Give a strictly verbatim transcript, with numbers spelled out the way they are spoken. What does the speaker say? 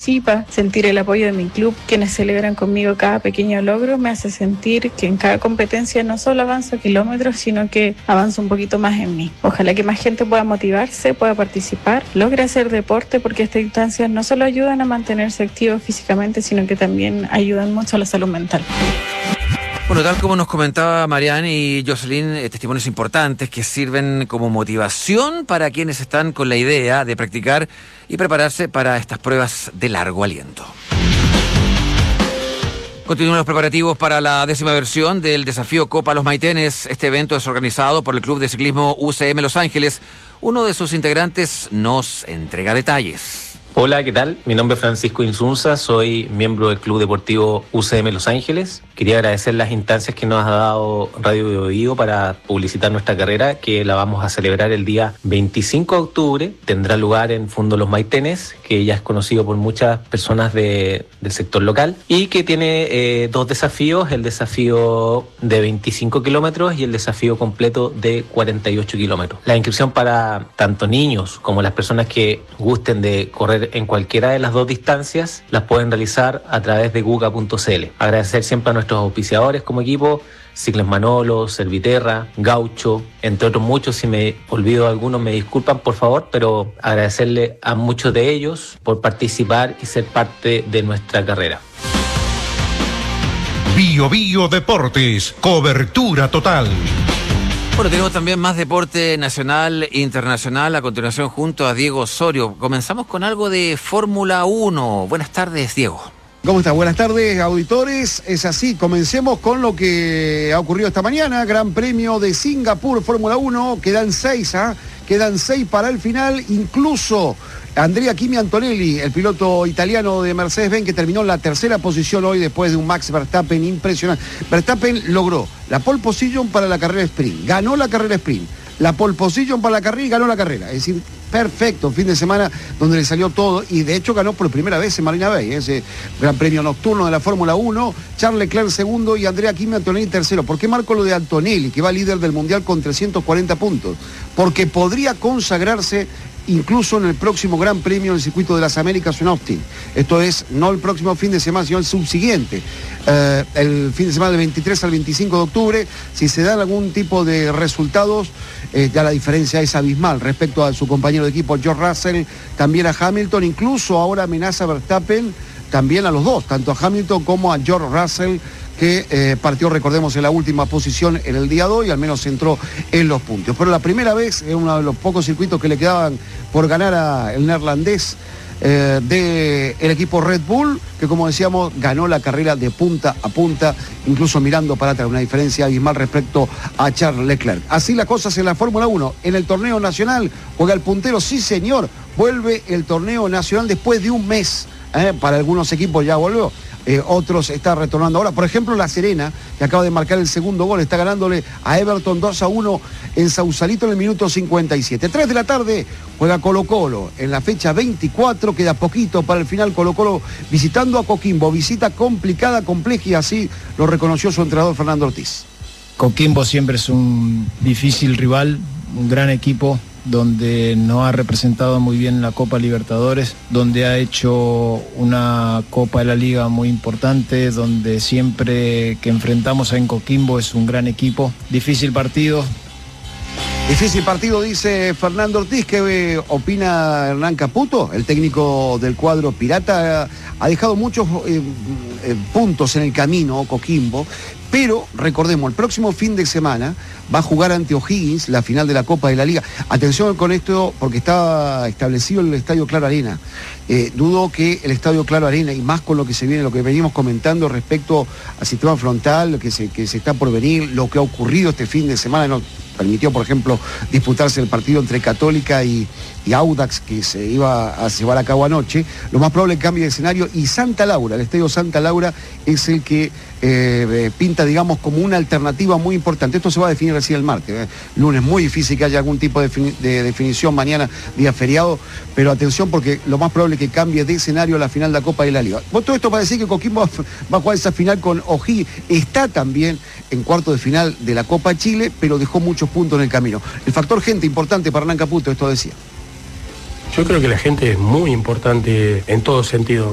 participa, sentir el apoyo de mi club, quienes celebran conmigo cada pequeño logro, me hace sentir que en cada competencia no solo avanzo kilómetros, sino que avanzo un poquito más en mí. Ojalá que más gente pueda motivarse, pueda participar, logre hacer deporte, porque estas instancias no solo ayudan a mantenerse activos físicamente, sino que también ayudan mucho a la salud mental. Bueno, tal como nos comentaba Marianne y Jocelyn, eh, testimonios importantes que sirven como motivación para quienes están con la idea de practicar y prepararse para estas pruebas de largo aliento. Continúan los preparativos para la décima versión del desafío Copa Los Maitenes. Este evento es organizado por el Club de Ciclismo U C M Los Ángeles. Uno de sus integrantes nos entrega detalles. Hola, ¿qué tal? Mi nombre es Francisco Insunza, soy miembro del Club Deportivo U C M Los Ángeles. Quería agradecer las instancias que nos ha dado Radio Biobío para publicitar nuestra carrera, que la vamos a celebrar el día veinticinco de octubre. Tendrá lugar en Fundo Los Maitenes, que ya es conocido por muchas personas de, del sector local, y que tiene eh, dos desafíos, el desafío de veinticinco kilómetros y el desafío completo de cuarenta y ocho kilómetros. La inscripción para tanto niños como las personas que gusten de correr en cualquiera de las dos distancias las pueden realizar a través de guga punto c l. Agradecer siempre a nuestros auspiciadores como equipo, Cicles Manolo, Serviterra, Gaucho, entre otros muchos. Si me olvido algunos me disculpan por favor, pero agradecerle a muchos de ellos por participar y ser parte de nuestra carrera. Bio Bio Deportes, cobertura total. Bueno, tenemos también más deporte nacional e internacional a continuación junto a Diego Osorio. Comenzamos con algo de Fórmula uno. Buenas tardes, Diego. ¿Cómo estás? Buenas tardes, auditores. Es así, comencemos con lo que ha ocurrido esta mañana. Gran Premio de Singapur, Fórmula uno. Quedan seis, ¿ah? ¿eh? Quedan seis para el final. Incluso Andrea Kimi Antonelli, el piloto italiano de Mercedes-Benz, que terminó en la tercera posición hoy después de un Max Verstappen impresionante. Verstappen logró la pole position para la carrera sprint, ganó la carrera sprint, la pole position para la carrera y ganó la carrera. Es decir, perfecto, fin de semana donde le salió todo, y de hecho ganó por primera vez en Marina Bay, ese gran premio nocturno de la Fórmula uno. Charles Leclerc segundo y Andrea Kimi Antonelli tercero. ¿Por qué marco lo de Antonelli, que va líder del Mundial con trescientos cuarenta puntos? Porque podría consagrarse incluso en el próximo Gran Premio del Circuito de las Américas en Austin. Esto es, no el próximo fin de semana, sino el subsiguiente. Eh, el fin de semana del veintitrés al veinticinco de octubre, si se dan algún tipo de resultados, eh, ya la diferencia es abismal respecto a su compañero de equipo, George Russell, también a Hamilton, incluso ahora amenaza a Verstappen, también a los dos, tanto a Hamilton como a George Russell, que eh, partió, recordemos, en la última posición en el día de hoy, al menos entró en los puntos. Pero la primera vez, en uno de los pocos circuitos que le quedaban por ganar al neerlandés eh, del equipo Red Bull, que como decíamos, ganó la carrera de punta a punta, incluso mirando para atrás, una diferencia abismal respecto a Charles Leclerc. Así las cosas en la Fórmula uno. En el torneo nacional juega el puntero, sí señor, vuelve el torneo nacional después de un mes, ¿eh? Para algunos equipos ya volvió. Eh, otros están retornando ahora. Por ejemplo, La Serena, que acaba de marcar el segundo gol, está ganándole a Everton dos a uno en Sausalito en el minuto cincuenta y siete. tres de la tarde juega Colo Colo en la fecha veinticuatro, queda poquito para el final. Colo Colo visitando a Coquimbo, visita complicada, compleja, y así lo reconoció su entrenador Fernando Ortiz. Coquimbo siempre es un difícil rival, un gran equipo, donde nos ha representado muy bien la Copa Libertadores, donde ha hecho una Copa de la Liga muy importante, donde siempre que enfrentamos a Coquimbo es un gran equipo. Difícil partido. Difícil partido, dice Fernando Ortiz. ¿Qué eh, opina Hernán Caputo, el técnico del cuadro pirata? Ha dejado muchos eh, eh, puntos en el camino Coquimbo, pero recordemos, el próximo fin de semana va a jugar ante O'Higgins la final de la Copa de la Liga. Atención con esto, porque está establecido el Estadio Claro Arena. Eh, dudo que el Estadio Claro Arena, y más con lo que se viene, lo que venimos comentando respecto al sistema frontal, lo que se, que se está por venir, lo que ha ocurrido este fin de semana, no permitió, por ejemplo, disputarse el partido entre Católica y, y Audax, que se iba a llevar a cabo anoche. Lo más probable es que cambie de escenario, y Santa Laura, el Estadio Santa Laura, es el que eh, pinta, digamos, como una alternativa muy importante. Esto se va a definir recién el martes, ¿eh? Lunes, muy difícil que haya algún tipo de, de definición, mañana día feriado, pero atención, porque lo más probable es que cambie de escenario la final de la Copa de la Liga. Bueno, todo esto para decir que Coquimbo va a jugar esa final con O'Higgins. Está también en cuarto de final de la Copa Chile, pero dejó muchos puntos en el camino. El factor gente importante para Hernán Caputo, esto decía. Yo creo que la gente es muy importante en todo sentido.